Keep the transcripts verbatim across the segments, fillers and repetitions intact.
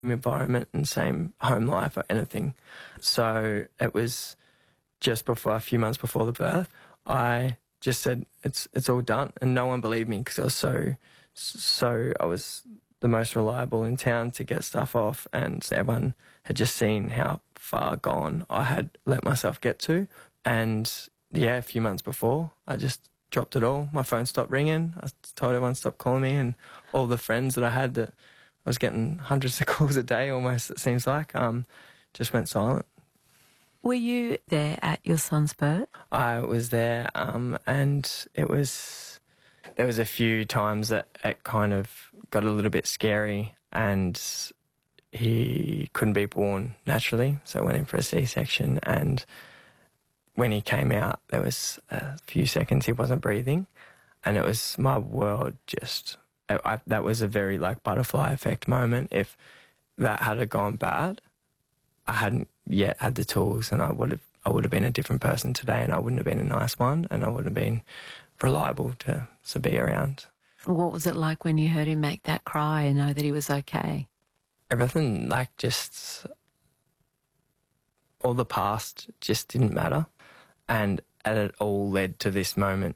environment and same home life or anything. So it was just before, a few months before the birth, I just said, it's it's all done. And no one believed me because I was so, so, I was the most reliable in town to get stuff off, and everyone had just seen how far gone I had let myself get to. And yeah, a few months before, I just dropped it all. My phone stopped ringing. I told everyone to stop calling me, and all the friends that I had that I was getting hundreds of calls a day almost, it seems like, um, just went silent. Were you there at your son's birth? I was there, um, and it was, there was a few times that it kind of got a little bit scary, and he couldn't be born naturally, so I went in for a C-section, and when he came out, there was a few seconds he wasn't breathing, and it was, my world just, I, I, that was a very like butterfly effect moment. If that had gone bad, I hadn't yet had the tools, and I would have I would have been a different person today, and I wouldn't have been a nice one, and I would have been reliable to, to be around. What was it like when you heard him make that cry and know that he was okay? Everything, like, just all the past just didn't matter, and it all led to this moment.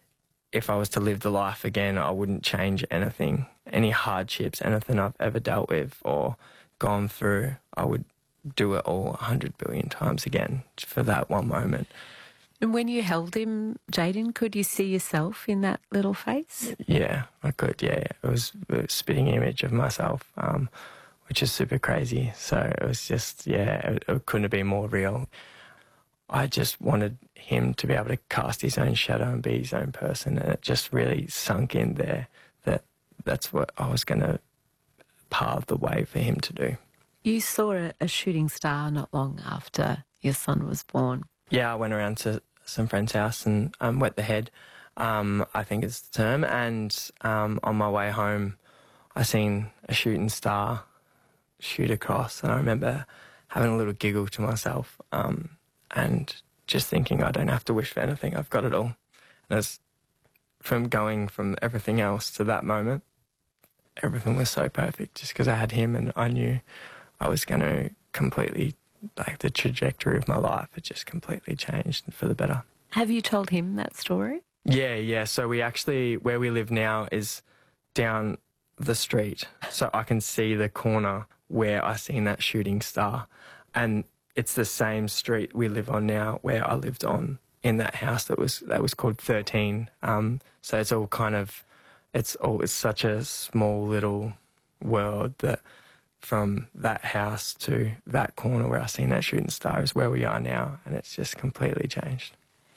If I was to live the life again, I wouldn't change anything, any hardships, anything I've ever dealt with or gone through. I would do it all a hundred billion times again for that one moment. And when you held him, Jayden, could you see yourself in that little face? Yeah, I could, yeah. It was a spitting image of myself, um, which is super crazy. So it was just, yeah, it, it couldn't have been more real. I just wanted him to be able to cast his own shadow and be his own person, and it just really sunk in there that that's what I was going to pave the way for him to do. You saw a, a shooting star not long after your son was born. Yeah, I went around to some friend's house and um, wet the head, um, I think is the term, and um, on my way home I seen a shooting star shoot across, and I remember having a little giggle to myself um, and just thinking, I don't have to wish for anything, I've got it all. And it's from going from everything else to that moment, everything was so perfect just because I had him, and I knew I was going to completely, like, the trajectory of my life had just completely changed for the better. Have you told him that story? Yeah, yeah. So we actually, where we live now is down the street. So I can see the corner where I seen that shooting star. And it's the same street we live on now where I lived on in that house that was that was called thirteen. Um, so it's all kind of, it's all, it's such a small little world that from that house to that corner where I seen that shooting star is where we are now, and it's just completely changed.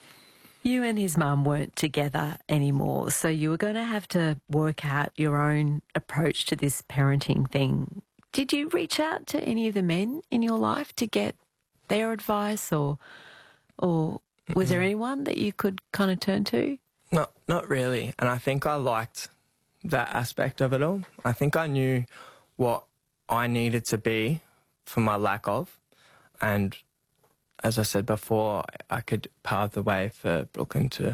You and his mum weren't together anymore, so you were going to have to work out your own approach to this parenting thing. Did you reach out to any of the men in your life to get their advice, or or was there anyone that you could kind of turn to? Not, not really, and I think I liked that aspect of it all. I think I knew what I needed to be for my lack of, and as I said before, I could pave the way for Brooklyn to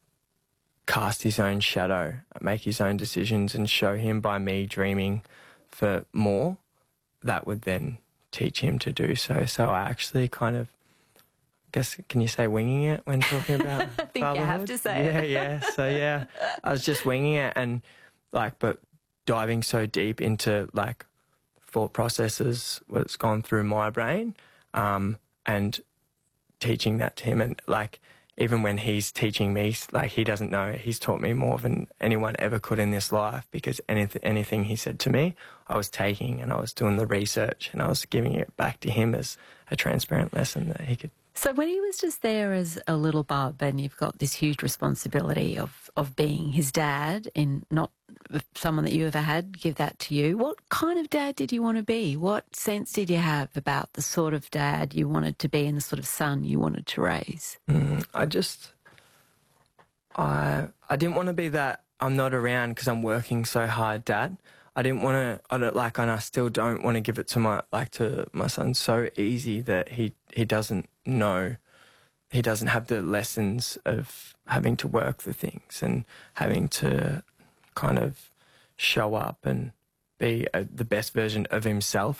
cast his own shadow, make his own decisions, and show him by me dreaming for more, that would then teach him to do so. So I actually kind of, I guess, can you say winging it when talking about I think fatherhood? you have to say yeah, it. Yeah, So yeah, I was just winging it, and like, but diving so deep into like thought processes, what's gone through my brain, um, and teaching that to him. And like, even when he's teaching me, like, he doesn't know, he's taught me more than anyone ever could in this life, because anything, anything he said to me, I was taking and I was doing the research and I was giving it back to him as a transparent lesson that he could. So when he was just there as a little bub, and you've got this huge responsibility of, of being his dad, and not someone that you ever had give that to you, what kind of dad did you want to be? What sense did you have about the sort of dad you wanted to be and the sort of son you wanted to raise? Mm, I just, I, I didn't want to be that I'm not around because I'm working so hard dad. I didn't want to, I don't like, and I still don't want to give it to my, like, to my son so easy that he, he doesn't know, he doesn't have the lessons of having to work for things and having to kind of show up and be uh the best version of himself.